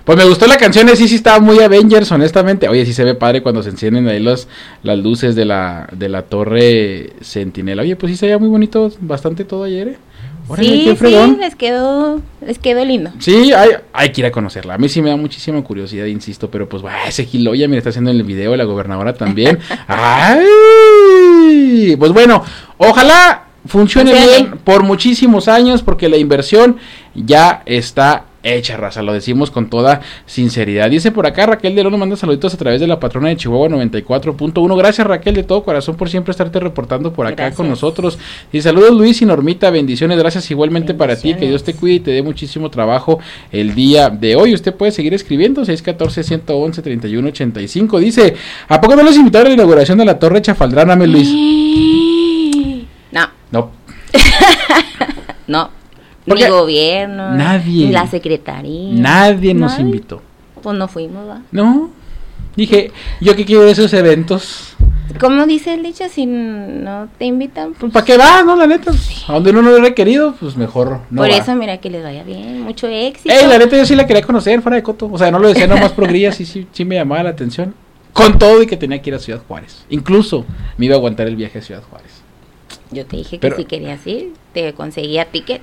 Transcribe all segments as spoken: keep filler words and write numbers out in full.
Pues me gustó la canción, sí, sí estaba muy Avengers, honestamente. Oye, sí se ve padre cuando se encienden ahí los, las luces de la, de la torre Centinela. Oye, pues sí se veía muy bonito, bastante todo ayer, ¿eh? Órale, sí, sí, les quedó, les quedó lindo. Sí, hay, hay que ir a conocerla. A mí sí me da muchísima curiosidad, insisto, pero pues, bah, ese Giloya, mira, está haciendo el video, la gobernadora también. ¡Ay! Pues bueno, ojalá funcione bien por muchísimos años, porque la inversión ya está hecha, raza, lo decimos con toda sinceridad. Dice por acá Raquel de León, nos manda saluditos a través de la patrona de Chihuahua noventa y cuatro punto uno. Gracias, Raquel, de todo corazón por siempre estarte reportando por acá. Gracias. Con nosotros. Y saludos, Luis y Normita, bendiciones, gracias igualmente para ti, que Dios te cuide y te dé muchísimo trabajo el día de hoy. Usted puede seguir escribiendo, seis uno cuatro, uno uno, tres uno ocho cinco. Dice, ¿a poco no los invitaron a la inauguración de la Torre Chafaldrana, Luis? No. No. No. Ni gobierno, nadie, ni la secretaría. Nadie nos nadie. invitó. Pues no fuimos, ¿va? No. Dije, yo que quiero de esos eventos. ¿Cómo dice el dicho? Si no te invitan, pues ¿para qué vas, no? La neta, pues, a donde uno no lo ha requerido, pues mejor no. Por va. eso, mira, que les vaya bien, mucho éxito. Ey, la neta, yo sí la quería conocer, fuera de coto. O sea, no lo decía nomás por grillas, sí, sí, sí me llamaba la atención. Con todo y que tenía que ir a Ciudad Juárez. Incluso me iba a aguantar el viaje a Ciudad Juárez. Yo te dije Pero, que si querías ir, te conseguía ticket.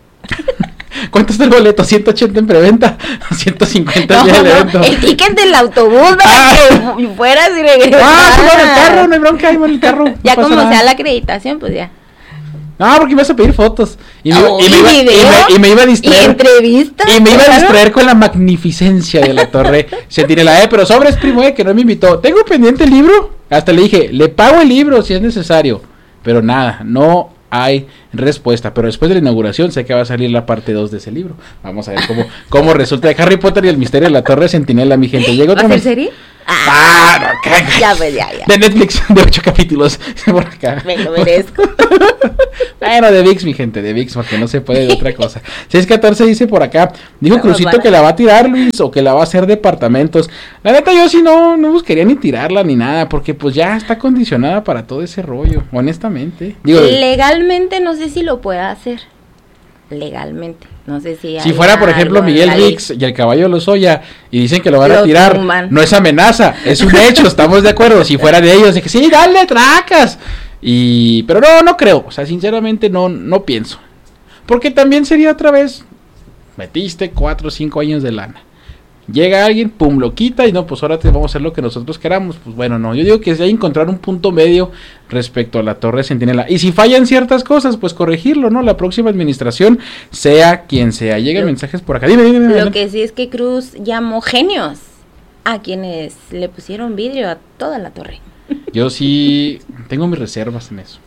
¿Cuánto está el boleto? ¿ciento ochenta en preventa? ¿ciento cincuenta no, el no, evento? El ticket del autobús para ah. que fueras y regresas. Ah, sí, en el carro, no hay bronca, ahí en el carro. No ya como nada. sea la acreditación, pues ya. No, porque me vas a pedir fotos. Y me, oh, y me, iba, y me, y me iba a distraer. Y entrevista. Y me iba a distraer con la magnificencia de la Torre Centinela. Eh, pero sobres, primo, eh, que no me invitó. Tengo pendiente el libro. Hasta le dije, le pago el libro si es necesario. Pero nada, no hay respuesta, pero después de la inauguración sé que va a salir la parte dos de ese libro. Vamos a ver cómo, cómo resulta de Harry Potter y el misterio de la Torre Centinela, mi gente. Llega otra ¿Va a ser serie? Ah, no, ¿qué? Ya, pues, ya, ya. De Netflix, de ocho capítulos. Por acá. Me lo merezco. Bueno, de VIX, mi gente, de VIX, porque no se puede de otra cosa. seis catorce dice por acá, dijo no, Crucito bueno. que la va a tirar, Luis, o que la va a hacer departamentos. La neta, yo sí no, no buscaría ni tirarla ni nada, porque pues ya está condicionada para todo ese rollo, honestamente. Digo, legalmente no sé si lo pueda hacer. Legalmente. No sé si Si fuera, por ejemplo, Miguel Rix y el Caballo Lozoya y dicen que lo van lo a tirar, tumban. No es amenaza, es un hecho, estamos de acuerdo. Si fuera de ellos, de que sí, dale, tracas. Y, pero no, no creo, o sea, sinceramente no, no pienso. Porque también sería otra vez, metiste cuatro o cinco años de lana. Llega alguien, pum, lo quita y no, pues ahora te vamos a hacer lo que nosotros queramos. Pues bueno, no, yo digo que hay que encontrar un punto medio respecto a la Torre Centinela. Y si fallan ciertas cosas, pues corregirlo, ¿no? La próxima administración, sea quien sea. Llegan mensajes por acá. Dime, dime, dime. Lo que sí es que Cruz llamó genios a quienes le pusieron vidrio a toda la torre. Yo sí tengo mis reservas en eso.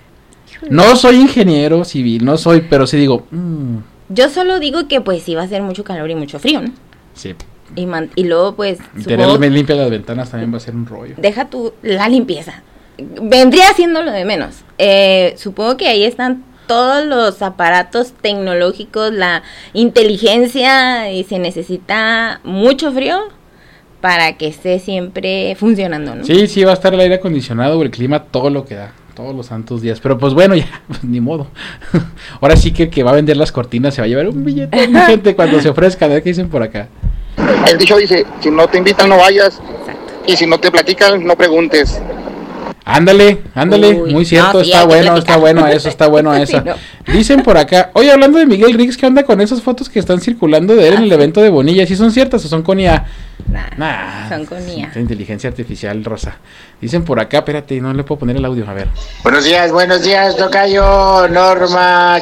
No soy ingeniero civil, no soy, pero sí digo... Mmm. Yo solo digo que pues sí va a ser mucho calor y mucho frío, ¿no? Sí. Y, man, y luego pues... Tenerme limpia las ventanas también va a ser un rollo. Deja tú la limpieza. Vendría siendo lo de menos. Eh, supongo que ahí están todos los aparatos tecnológicos, la inteligencia, y se necesita mucho frío para que esté siempre funcionando, ¿no? Sí, sí, va a estar el aire acondicionado, el clima, todo lo que da. Todos los santos días, pero pues bueno, ya, pues, ni modo. Ahora sí que el que va a vender las cortinas se va a llevar un billete, mi gente, cuando se ofrezca. A ver qué dicen por acá. El dicho dice, si no te invitan no vayas. Exacto. Y si no te platican no preguntes. Ándale, ándale, Uy, muy cierto, no, sí, está bueno, está bueno eso, está bueno eso. Sí, no. Dicen por acá, oye, hablando de Miguel Rix, ¿qué onda con esas fotos que están circulando de él ah, en el sí. evento de Bonilla? ¿Sí son ciertas o son con I A? Nah, nah, son con I A. Inteligencia artificial, Rosa. Dicen por acá, espérate, no le puedo poner el audio, a ver. Buenos días, buenos días, tocayo, Norma,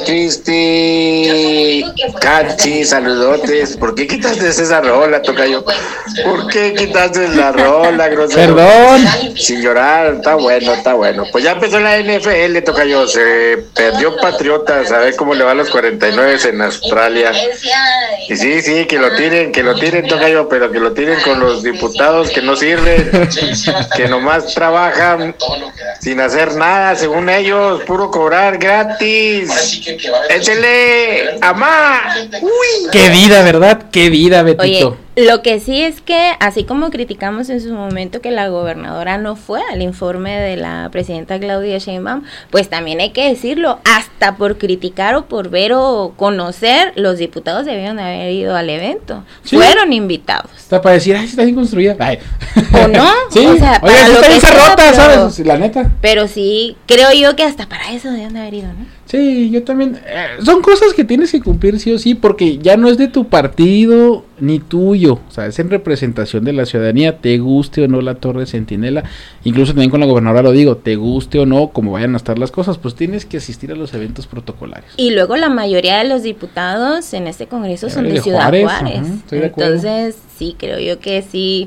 Cristi, Cachi, saludotes. ¿Por qué quitaste esa rola, tocayo? ¿Por qué quitaste la rola, grosero? Perdón. Sin llorar, está bueno, está bueno. Pues ya empezó la N F L, tocayo, se perdió Patriotas, a ver cómo le va a los cuarenta y nueve en Australia. Y sí, sí, que lo tiren, que lo tiren, tocayo, pero que lo tiren con los diputados que no sirven, que nomás trabajan sin hacer nada, según ellos, puro cobrar gratis. Échele, amá. Uy. Qué vida, ¿verdad? Qué vida, Betito. Oye, Lo que sí es que, así como criticamos en su momento que la gobernadora no fue al informe de la presidenta Claudia Sheinbaum, pues también hay que decirlo, hasta por criticar o por ver o conocer, los diputados debieron de haber ido al evento. Sí. Fueron invitados. Está para decir, ay, está bien construida. Ay. ¿O no? Sí, o sea, oye, está bien rota, pero, ¿sabes? La neta. Pero sí, creo yo que hasta para eso debieron de haber ido, ¿no? Sí, yo también. Eh, son cosas que tienes que cumplir sí o sí, porque ya no es de tu partido ni tuyo. O sea, es en representación de la ciudadanía, te guste o no la Torre Centinela. Incluso también con la gobernadora lo digo, te guste o no, como vayan a estar las cosas, pues tienes que asistir a los eventos protocolarios. Y luego la mayoría de los diputados en este congreso son de, de Ciudad Juárez. Juárez. Uh-huh, Entonces, sí, creo yo que sí.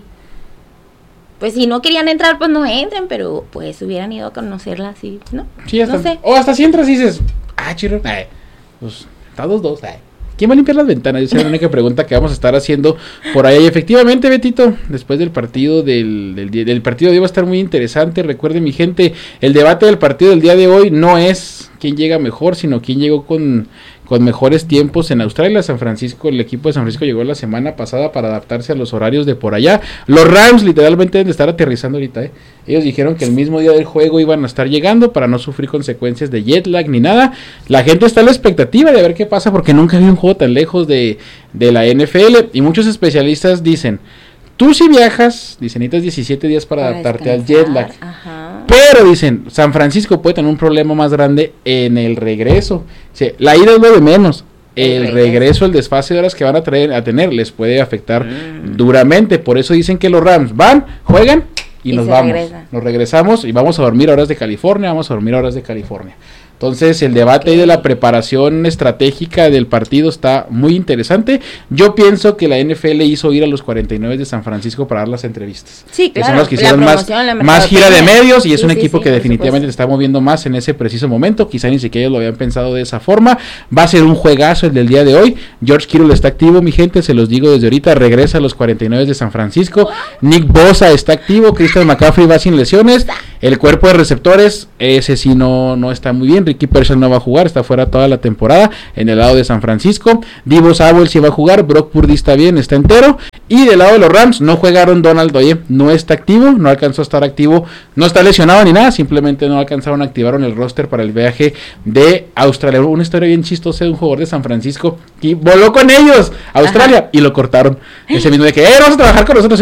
Pues si no querían entrar, pues no entren, pero pues hubieran ido a conocerla así, ¿no? Sí, hasta, no sé. O hasta si entras y dices, ah, chiro, ay, pues está dos, dos, ay. ¿Quién va a limpiar las ventanas? Esa es la única pregunta que vamos a estar haciendo por ahí. Y efectivamente, Betito, después del partido del, del, del partido de hoy va a estar muy interesante. Recuerden, mi gente, el debate del partido del día de hoy no es quién llega mejor, sino quién llegó con, con mejores tiempos en Australia. San Francisco, el equipo de San Francisco llegó la semana pasada para adaptarse a los horarios de por allá. Los Rams literalmente deben de estar aterrizando ahorita, ¿eh? Ellos dijeron que el mismo día del juego iban a estar llegando para no sufrir consecuencias de jet lag ni nada. La gente está a la expectativa de ver qué pasa porque nunca había un juego tan lejos de, de la N F L. Y muchos especialistas dicen, tú si viajas, dicen, necesitas diecisiete días para, para adaptarte descansar, al jet lag. Ajá. Pero dicen, San Francisco puede tener un problema más grande en el regreso. O sea, la ida es lo de menos. El, el regreso, el desfase de horas que van a, traer, a tener les puede afectar mm. duramente. Por eso dicen que los Rams van, juegan y, y nos vamos. Regresa. Nos regresamos y vamos a dormir a horas de California, vamos a dormir a horas de California. Entonces el debate okay. de la preparación estratégica del partido está muy interesante. Yo pienso que la N F L hizo ir a los cuarenta y nueve de San Francisco para dar las entrevistas. Sí, claro. Que son los que hicieron más, más gira de medios y es sí, un sí, equipo sí, que definitivamente se está moviendo más en ese preciso momento. Quizá ni siquiera ellos lo habían pensado de esa forma. Va a ser un juegazo el del día de hoy. George Kittle está activo, mi gente, se los digo desde ahorita. Regresa a los cuarenta y nueve de San Francisco. Nick Bosa está activo. Christian McCaffrey va sin lesiones. El cuerpo de receptores, ese sí no, no está muy bien. Ricky Pearson no va a jugar, está fuera toda la temporada en el lado de San Francisco. Divo Samuel sí va a jugar, Brock Purdy está bien, está entero. Y del lado de los Rams no jugaron Donald, oye, no está activo, no alcanzó a estar activo, no está lesionado ni nada, simplemente no alcanzaron a activar el roster para el viaje de Australia. Una historia bien chistosa de un jugador de San Francisco que voló con ellos a Australia. Ajá. Y lo cortaron. Ese mismo de que, eh, vamos a trabajar con nosotros.